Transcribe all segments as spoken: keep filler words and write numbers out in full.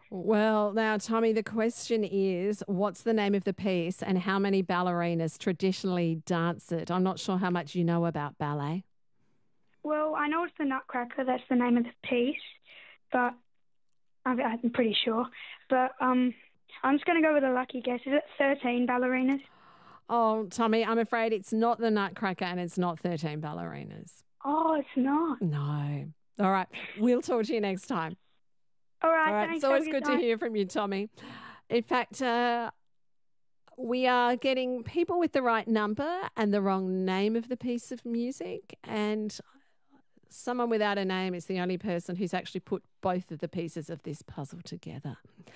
Well, now, Tommy, the question is, what's the name of the piece and how many ballerinas traditionally dance it? I'm not sure how much you know about ballet. Well, I know it's the Nutcracker. That's the name of the piece, but I'm I'm pretty sure. But um, I'm just going to go with a lucky guess. Is it thirteen ballerinas? Oh, Tommy, I'm afraid it's not the Nutcracker and it's not thirteen ballerinas. Oh, it's not. No. All right. We'll talk to you next time. All right, All right. thanks. So Have it's a good night. to hear from you, Tommy. In fact, uh, we are getting people with the right number and the wrong name of the piece of music. And someone without a name is the only person who's actually put both of the pieces of this puzzle together.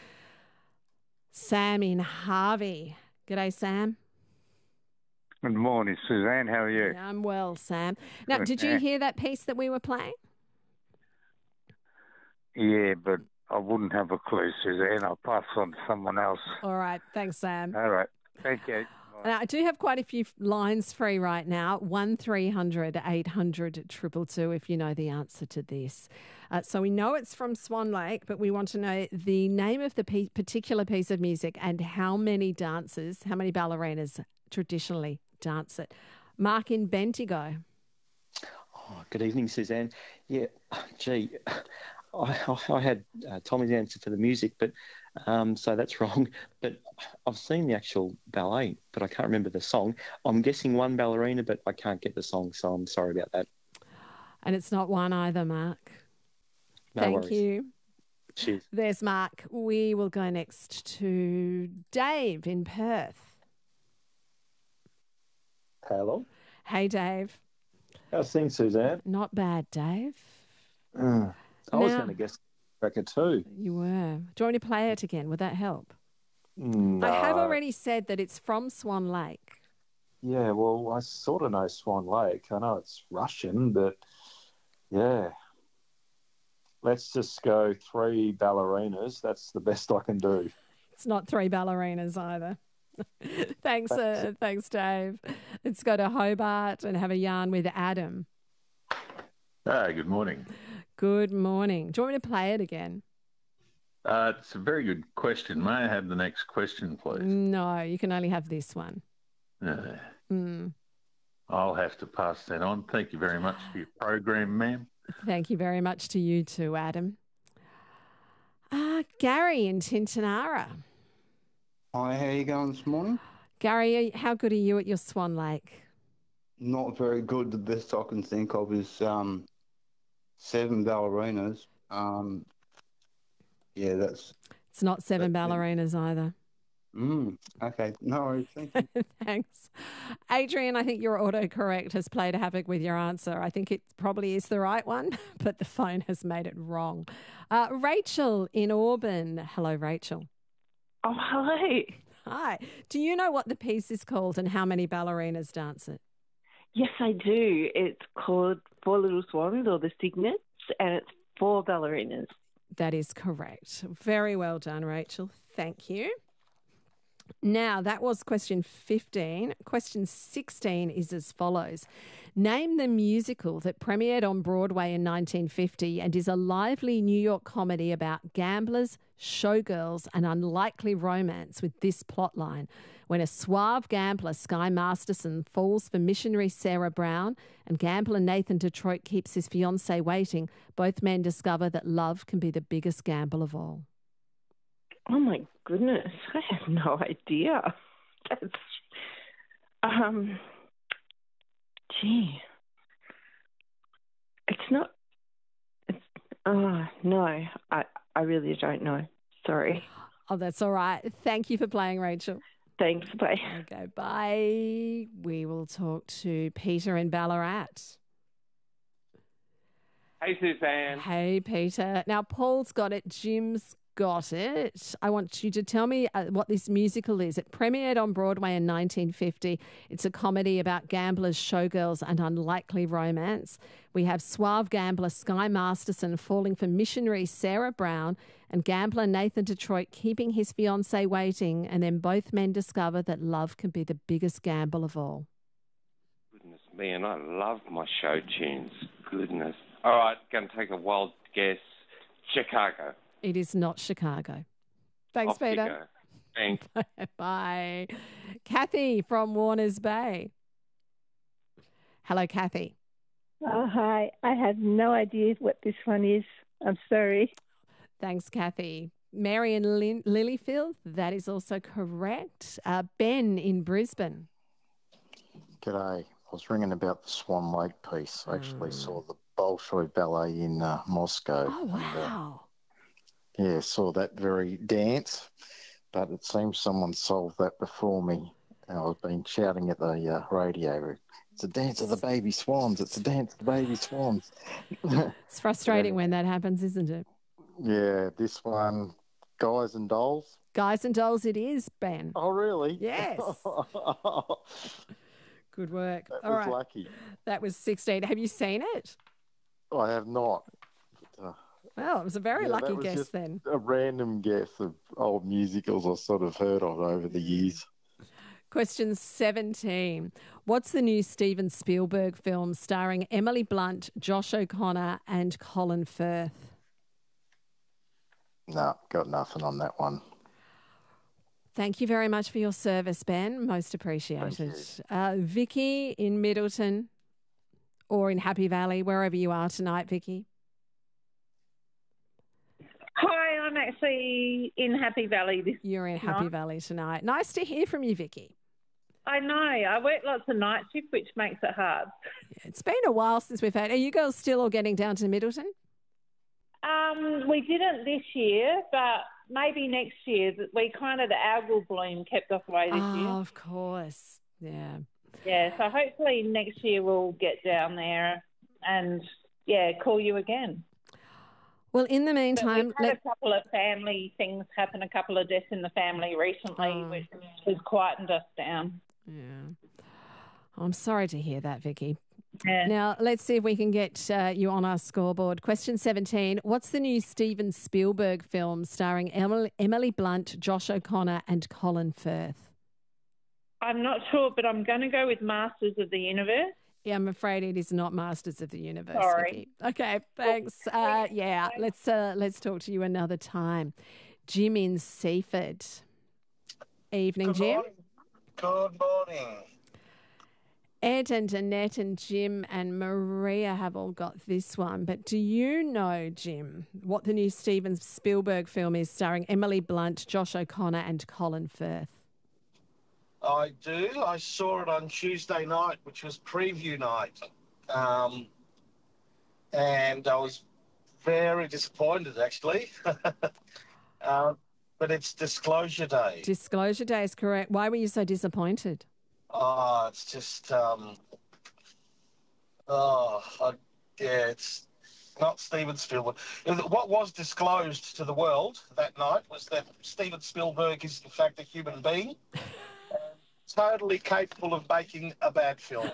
Sam in Harvey. G'day, Sam. Good morning, Suzanne. How are you? Yeah, I'm well, Sam. Now, Good, did you yeah. hear that piece that we were playing? Yeah, but I wouldn't have a clue, Suzanne. I'll pass on to someone else. All right. Thanks, Sam. All right. Thank you. Now, I do have quite a few lines free right now. one three hundred eight hundred two two two if you know the answer to this. Uh, so we know it's from Swan Lake, but we want to know the name of the pe- particular piece of music and how many dancers, how many ballerinas traditionally dance it. Mark in Bendigo. Oh, good evening, Suzanne. Yeah, gee, I, I had uh, Tommy's answer for the music, but um, so that's wrong. But I've seen the actual ballet, but I can't remember the song. I'm guessing one ballerina, but I can't get the song, so I'm sorry about that. And it's not one either, Mark. No Thank worries. you. Cheers. There's Mark. We will go next to Dave in Perth. Hello. Hey, Dave. How's things, Suzanne? Not bad, Dave. Uh, I was Now- going to guess Cracker too. You were. Do you want me to play it again? Would that help? No. I have already said that it's from Swan Lake. Yeah, well, I sort of know Swan Lake. I know it's Russian, but yeah. Let's just go three ballerinas. That's the best I can do. It's not three ballerinas either. thanks, uh, thanks, Dave. Let's go to Hobart and have a yarn with Adam. Hi, good morning. Good morning. Do you want me to play it again? Uh, it's a very good question. May I have the next question, please? No, you can only have this one. Uh, Mm. I'll have to pass that on. Thank you very much for your program, ma'am. Thank you very much to you too, Adam. Uh, Gary in Tintinara. Hi, how you going this morning? Gary, how good are you at your Swan Lake? Not very good. The best I can think of is um, seven ballerinas. Um, yeah, that's... It's not seven ballerinas either. Mm, okay, no worries, thank you. Thanks. Adrian, I think your autocorrect has played havoc with your answer. I think it probably is the right one, but the phone has made it wrong. Uh, Rachel in Auburn. Hello, Rachel. Oh, hello. Hi. Do you know what the piece is called and how many ballerinas dance it? Yes, I do. It's called Four Little Swans or The Cygnets, and it's four ballerinas. That is correct. Very well done, Rachel. Thank you. Now, that was question fifteen. Question sixteen is as follows. Name the musical that premiered on Broadway in nineteen fifty and is a lively New York comedy about gamblers, showgirls, and unlikely romance with this plotline. When a suave gambler, Sky Masterson, falls for missionary Sarah Brown and gambler Nathan Detroit keeps his fiancée waiting, both men discover that love can be the biggest gamble of all. Oh, my goodness. I have no idea. That's, um, gee. It's not, it's, oh, no, I, I really don't know. Sorry. Oh, that's all right. Thank you for playing, Rachel. Thanks, bye. Okay, bye. We will talk to Peter in Ballarat. Hey, Suzanne. Hey, Peter. Now, Paul's got it. Jim's got it. I want you to tell me uh, what this musical is. It premiered on Broadway in nineteen fifty. It's a comedy about gamblers, showgirls, and unlikely romance. We have suave gambler Sky Masterson falling for missionary Sarah Brown and gambler Nathan Detroit keeping his fiancée waiting, and then both men discover that love can be the biggest gamble of all. Goodness me, and I love my show tunes. Goodness. All right, going to take a wild guess. Chicago. It is not Chicago. Thanks, Off you Peter. go. Thanks. Bye. Kathy from Warners Bay. Hello, Kathy. Oh, hi. I have no idea what this one is. I'm sorry. Thanks, Kathy. Mary in Lin- Lilyfield, that is also correct. Uh, Ben in Brisbane. G'day. I was ringing about the Swan Lake piece. I actually mm. saw the Bolshoi Ballet in uh, Moscow. Oh, wow. And, uh, yeah, saw that very dance, but it seems someone solved that before me. And I've been shouting at the uh, radio, it's a dance of the baby swans, it's a dance of the baby swans. It's frustrating when that happens, isn't it? Yeah, this one, Guys and Dolls. Guys and Dolls it is, Ben. Oh, really? Yes. Good work. That All was right. lucky. That was sixteen. Have you seen it? I have not. But, uh, well, it was a very yeah, lucky that was guess just then. A random guess of old musicals I sort of heard of over the years. Question seventeen. What's the new Steven Spielberg film starring Emily Blunt, Josh O'Connor and Colin Firth? No, got nothing on that one. Thank you very much for your service, Ben. Most appreciated. Uh, Vicky in Middleton or in Happy Valley, wherever you are tonight, Vicky. Hi, I'm actually in Happy Valley this You're in Happy night. Valley tonight. Nice to hear from you, Vicky. I know. I work lots of night shift, which makes it hard. It's been a while since we've had... Are you girls still all getting down to Middleton? Um, we didn't this year, but maybe next year. We kind of, the algal bloom kept us away this oh, year. Oh, of course. Yeah. Yeah, so hopefully next year we'll get down there and, yeah, call you again. Well, in the meantime... But we've had let... a couple of family things happen, a couple of deaths in the family recently, oh. which has quietened us down. Yeah. I'm sorry to hear that, Vicky. Yeah. Now, let's see if we can get uh, you on our scoreboard. Question seventeen. What's the new Steven Spielberg film starring Emily, Emily Blunt, Josh O'Connor and Colin Firth? I'm not sure, but I'm going to go with Masters of the Universe. Yeah, I'm afraid it is not Masters of the Universe. Sorry. Vicky. Okay, thanks. Uh, yeah, let's uh, let's talk to you another time. Jim in Seaford. Evening, Good Jim. Morning. Good morning. Ed and Annette and Jim and Maria have all got this one. But do you know, Jim, what the new Steven Spielberg film is starring Emily Blunt, Josh O'Connor and Colin Firth? I do. I saw it on Tuesday night, which was preview night. Um, and I was very disappointed, actually. uh, but it's Disclosure Day. Disclosure Day is correct. Why were you so disappointed? Oh, it's just, um, oh, I, yeah, it's not Steven Spielberg. What was disclosed to the world that night was that Steven Spielberg is, in fact, a human being, totally capable of making a bad film.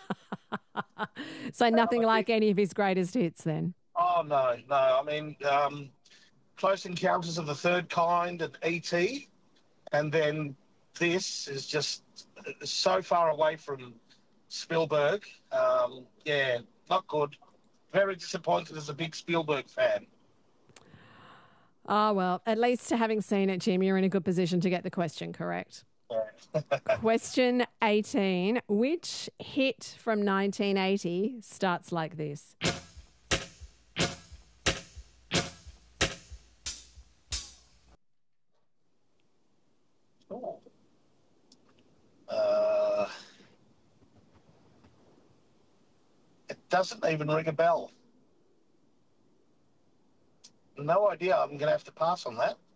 So nothing uh, like any of his greatest hits, then? Oh, no, no. I mean, um, Close Encounters of the Third Kind and E T, and then this is just so far away from Spielberg. Um, yeah, not good. Very disappointed as a big Spielberg fan. Oh, well, at least having seen it, Jim, you're in a good position to get the question correct. Yeah. Question eighteen. Which hit from nineteen eighty starts like this? Oh. Uh, it doesn't even ring a bell. No idea. I'm going to have to pass on that.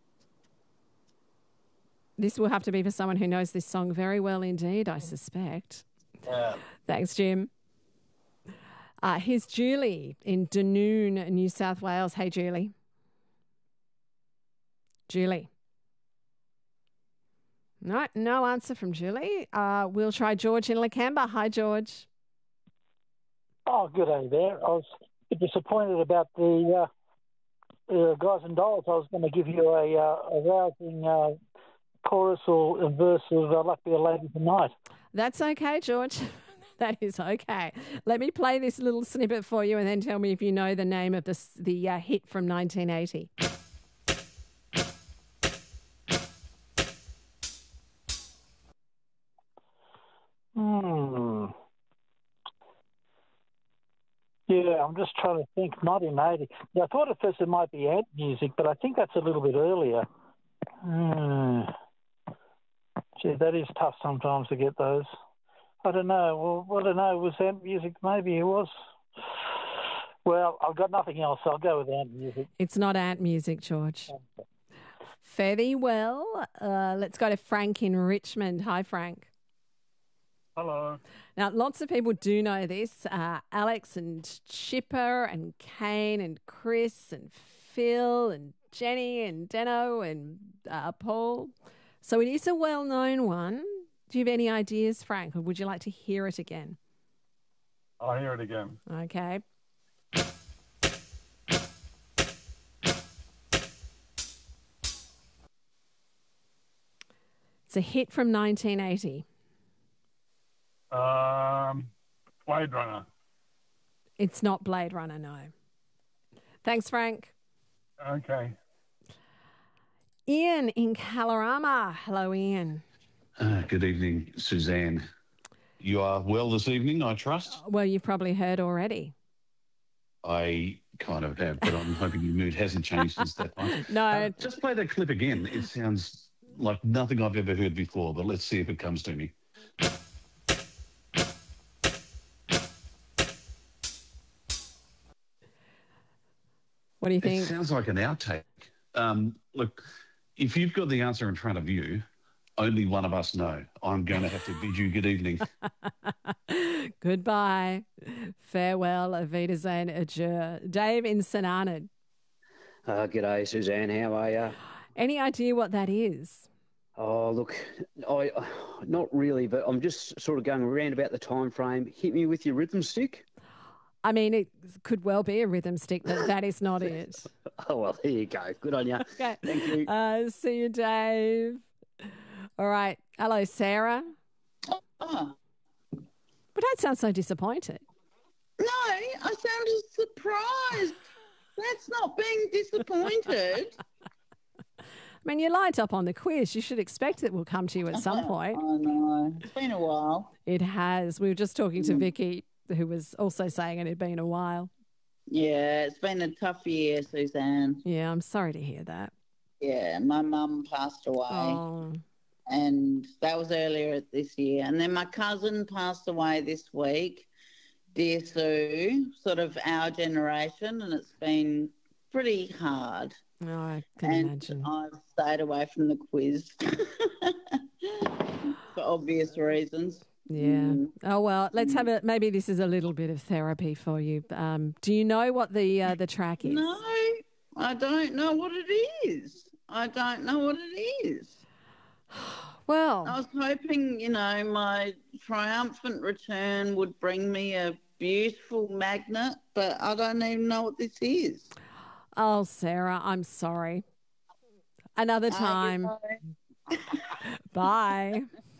This will have to be for someone who knows this song very well indeed, I suspect. Yeah. Thanks, Jim. Uh, here's Julie in Dunoon, New South Wales. Hey, Julie. Julie. No, no answer from Julie. Uh, we'll try George in Lakemba. Hi, George. Oh, good day there. I was a bit disappointed about the, uh, the Guys and Dolls. I was going to give you a, uh, a rousing uh, chorus or a verse of uh, Luck Be a Lady Tonight. That's okay, George. That is okay. Let me play this little snippet for you and then tell me if you know the name of this, the uh, hit from nineteen eighty. I'm just trying to think. nineteen eighty. Yeah, I thought at first it might be ant music, but I think that's a little bit earlier. Hmm. Gee, that is tough sometimes to get those. I don't know. Well, I don't know. Was ant music? Maybe it was. Well, I've got nothing else. So I'll go with ant music. It's not ant music, George. Fare thee well. Uh, let's go to Frank in Richmond. Hi, Frank. Hello. Now, lots of people do know this. Uh, Alex and Chipper and Kane and Chris and Phil and Jenny and Deno and uh, Paul. So it is a well-known one. Do you have any ideas, Frank, or would you like to hear it again? I'll hear it again. Okay. It's a hit from nineteen eighty. Um, Blade Runner. It's not Blade Runner, no. Thanks, Frank. Okay. Ian in Kalorama. Hello, Ian. Uh, good evening, Suzanne. You are well this evening, I trust? Well, you've probably heard already. I kind of have, but I'm hoping your mood hasn't changed since that time. No. Uh, just play that clip again. It sounds like nothing I've ever heard before, but let's see if it comes to me. What do you It think? sounds like an outtake. Um, look, if you've got the answer in front of you, only one of us know. I'm going to have to bid you good evening. Goodbye. Farewell. Auf Wiedersehen. Adieu. Dave in St Arnaud. Uh, g'day, Suzanne. How are you? Any idea what that is? Oh, look, I not really, but I'm just sort of going around about the time frame. Hit me with your rhythm stick. I mean, it could well be a rhythm stick, but that is not it. Oh, well, there you go. Good on you. Okay. Thank you. Uh, see you, Dave. All right. Hello, Sarah. Oh. But don't sound so disappointed. No, I sounded surprised. That's not being disappointed. I mean, you lined up on the quiz. You should expect it will come to you at some point. I know. It's been a while. It has. We were just talking to Vicky, who was also saying it had been a while. Yeah, it's been a tough year, Suzanne. Yeah, I'm sorry to hear that. Yeah, my mum passed away. Oh. And that was earlier this year. And then my cousin passed away this week, dear Sue, sort of our generation, and it's been pretty hard. Oh, I can and imagine. I've stayed away from the quiz for obvious reasons. Yeah. Mm. Oh, well, let's have a, maybe this is a little bit of therapy for you. Um, do you know what the uh, the track is? No, I don't know what it is. I don't know what it is. Well, I was hoping, you know, my triumphant return would bring me a beautiful magnet, but I don't even know what this is. Oh, Sarah, I'm sorry. Another time. Bye.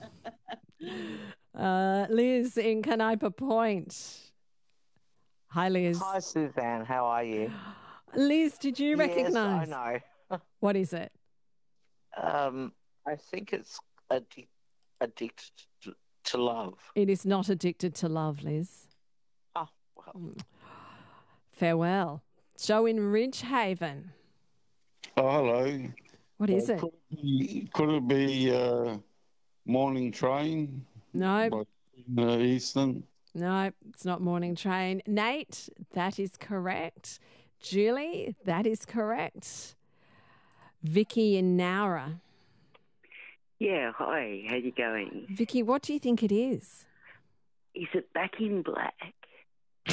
Uh, Liz in Canopa Point. Hi, Liz. Hi, Suzanne. How are you? Liz, did you Yes, recognise? I know. What is it? Um, I think it's addic- addicted to, to love. It is not Addicted to Love, Liz. Oh, well. Farewell. Joe in Ridgehaven. Oh, hello. What is it? Could it be, could it be uh, Morning Train? No. By, uh, Eastern? No, it's not Morning Train. Nate, that is correct. Julie, that is correct. Vicky in Nowra. Yeah, hi. How you going? Vicky, what do you think it is? Is it Back in Black?